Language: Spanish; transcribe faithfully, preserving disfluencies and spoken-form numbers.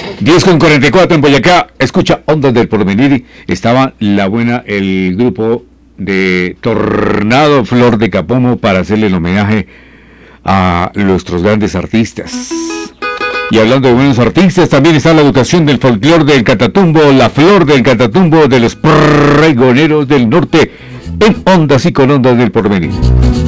diez con cuarenta y cuatro en Boyacá. Escucha Ondas del Porvenir. Estaba la buena, el grupo de Tornado Flor de Capomo para hacerle el homenaje a nuestros grandes artistas. Y hablando de buenos artistas, también está la educación del folclore del Catatumbo, la flor del Catatumbo de los pregoneros del norte, en Ondas y con Ondas del Porvenir.